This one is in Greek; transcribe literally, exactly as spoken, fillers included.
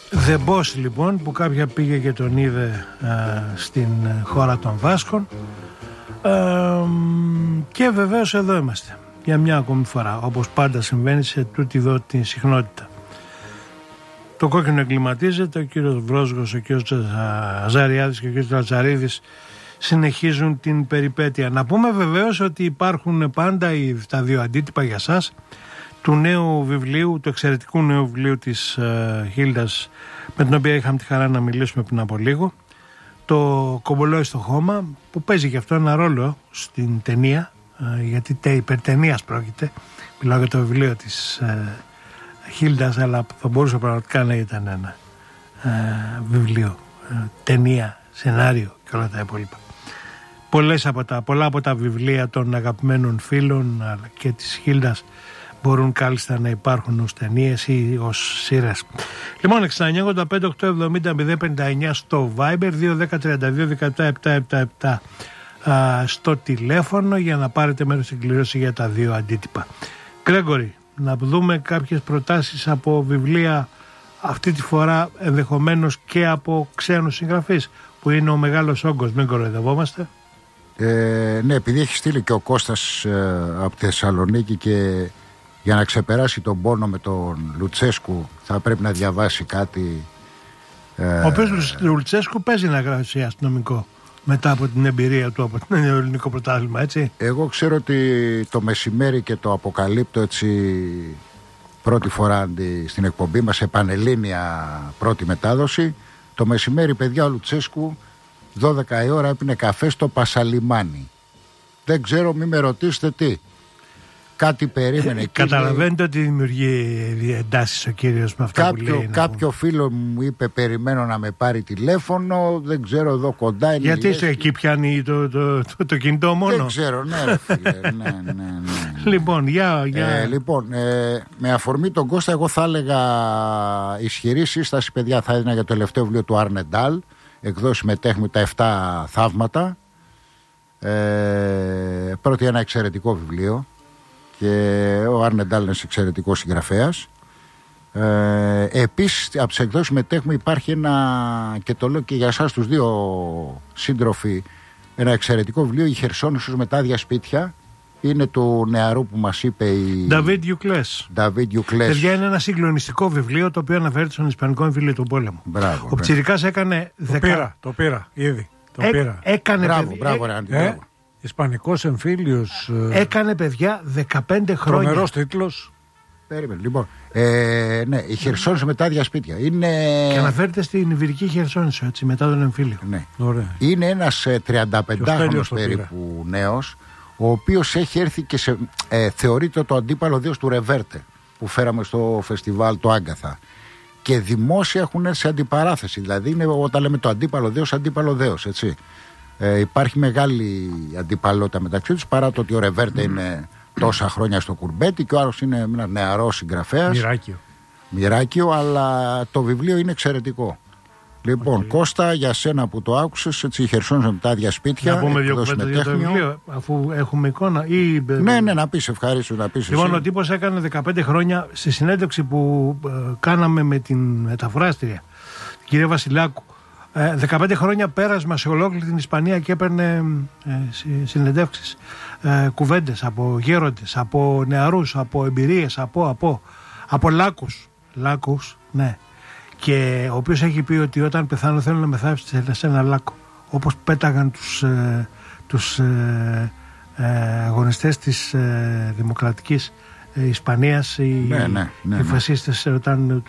The Boss λοιπόν, που κάποια πήγε και τον είδε α, στην χώρα των Βάσκων, α, και βεβαίως εδώ είμαστε για μια ακόμη φορά, όπως πάντα συμβαίνει σε τούτη εδώ την συχνότητα. Το κόκκινο εγκληματίζεται, ο κύριος Βρόσγος, ο κύριος Αζαριάδης και ο κύριος Λατσαρίδης συνεχίζουν την περιπέτεια. Να πούμε βεβαίως ότι υπάρχουν πάντα τα δύο αντίτυπα για σας του νέου βιβλίου, του εξαιρετικού νέου βιβλίου της uh, Χίλντας, με την οποία είχαμε τη χαρά να μιλήσουμε πριν από λίγο, το Κομπολόι στο χώμα, που παίζει και αυτό ένα ρόλο στην ταινία, uh, γιατί τε, υπερταινίας πρόκειται. Μιλάω για το βιβλίο της uh, Χίλντας, αλλά θα μπορούσε πραγματικά να ήταν ένα uh, βιβλίο, uh, ταινία, σενάριο και όλα τα υπόλοιπα. Πολλές από τα, πολλά από τα βιβλία των αγαπημένων φίλων αλλά και της Χίλντας μπορούν κάλλιστα να υπάρχουν ως ταινίες ή ως σειρές. Λοιπόν, εξήντα εννιά ογδόντα πέντε οκτακόσια εβδομήντα μηδέν πενήντα εννιά στο Viber, δύο ένα μηδέν τριάντα δύο δεκαεπτά επτακόσια εβδομήντα επτά στο τηλέφωνο για να πάρετε μέρος στην κλήρωση για τα δύο αντίτυπα. Γκρέγκορη, να δούμε κάποιες προτάσεις από βιβλία, αυτή τη φορά ενδεχομένως και από ξένους συγγραφείς, που είναι ο μεγάλος όγκος, μην κοροϊδευόμαστε. Ε, ναι, επειδή έχει στείλει και ο Κώστας ε, από τη Θεσσαλονίκη και για να ξεπεράσει τον πόνο με τον Λουτσέσκου θα πρέπει να διαβάσει κάτι. Ε, ο οποίος Λουτσέσκου παίζει να γράψει αστυνομικό μετά από την εμπειρία του από το ελληνικό πρωτάθλημα, έτσι. Εγώ ξέρω ότι το μεσημέρι και το αποκαλύπτω έτσι πρώτη φορά στην εκπομπή μας, σε πανελλήνια πρώτη μετάδοση. Το μεσημέρι, παιδιά, ο Λουτσέσκου δώδεκα η ώρα έπινε καφέ στο Πασαλιμάνι. Δεν ξέρω, μη με ρωτήσετε τι. Κάτι περίμενε. Ε, καταλαβαίνετε ότι δημιουργεί εντάσεις ο κύριος με αυτά κάποιο, που λέει. Κάποιο να... φίλο μου είπε περιμένω να με πάρει τηλέφωνο. Δεν ξέρω, εδώ κοντά είναι. Γιατί είστε εκεί, πιάνει το, το, το, το κινητό μόνο. Δεν ξέρω, ναι ρε φίλε. ναι, ναι, ναι, ναι. Λοιπόν, για, για... Ε, λοιπόν ε, με αφορμή τον Κώστα, εγώ θα έλεγα ισχυρή σύσταση, παιδιά, θα έδινα για το τελευταίο βιβλίο του Αρνεντάλ, εκδόσει με τέχνη τα επτά θαύματα. Ε, πρώτη, ένα εξαιρετικό βιβλίο. Και ο Αρνεντάλ είναι εξαιρετικός συγγραφέας. Ε, επίσης, από τις εκδόσεις Μετέχμου υπάρχει ένα, και το λέω και για εσάς τους δύο σύντροφοι, ένα εξαιρετικό βιβλίο, «Η Χερσόνησος με τα άδεια σπίτια». Είναι του νεαρού που μας είπε η Νταβίντ Γιουκλές. Νταβίντ Γιουκλές. Παιδιά, είναι ένα συγκλονιστικό βιβλίο το οποίο αναφέρεται στον Ισπανικό εμφύλιο του πόλεμου. Μπράβο, ο Πιτσιρικάς έκανε. Το δεκα... πήρα, το πήρα ήδη. Το ε, πήρα. Έκανε. Μπράβο, παιδί, μπράβο, ε, Ράντι, ε, μπράβο. Ισπανικός εμφύλιος. Έκανε, παιδιά, δεκαπέντε χρόνια. Τρομερός τίτλος. Περίμενε, λοιπόν. Ε, ναι, η Χερσόνησο με τα άδεια σπίτια. Είναι... Και αναφέρεται στην Ιβηρική Χερσόνησο, έτσι, μετά τον εμφύλιο. Ναι. Ωραία. Είναι ένας ε, τριανταπεντάχρονος περίπου νέος, ο οποίος έχει έρθει και σε, ε, θεωρείται το αντίπαλο δέος του Ρεβέρτε, που φέραμε στο φεστιβάλ το Άγκαθα. Και δημόσια έχουν έρθει σε αντιπαράθεση. Δηλαδή, είναι, όταν λέμε το αντίπαλο δέος, αντίπαλο δέος, έτσι. Ε, υπάρχει μεγάλη αντιπαλότητα μεταξύ τους, παρά το ότι ο Ρεβέρτε mm. είναι τόσα χρόνια στο κουρμπέτι και ο άλλος είναι ένα νεαρό συγγραφέας. Μοιράκιο. Μοιράκιο, αλλά το βιβλίο είναι εξαιρετικό. Λοιπόν, okay. Κώστα, για σένα που το άκουσες, έτσι, η Χερσόνησο με τα άδεια σπίτια. Να πούμε δύο κουβέντες για το βιβλίο, αφού έχουμε εικόνα. Ή... Ναι, ναι, να πεις, ευχαρίστω να πεις. Λοιπόν, ο τύπος έκανε δεκαπέντε χρόνια στη συνέντευξη που ε, κάναμε με την μεταφράστρια, την κυρία Βασιλάκου. Ε, δεκαπέντε χρόνια πέρασμα σε ολόκληρη την Ισπανία και έπαιρνε ε, συνεντεύξεις, ε, κουβέντες από γέροντες, από νεαρούς, από εμπειρίες, από, από, από λάκους. Λάκους, ναι. Και ο οποίος έχει πει ότι όταν πεθάνω θέλω να μεθάψει σε ένα λάκκο. Όπως πέταγαν τους, ε, τους ε, ε, αγωνιστές της ε, Δημοκρατικής ε, Ισπανίας οι, ναι, ναι, ναι, οι φασίστες όταν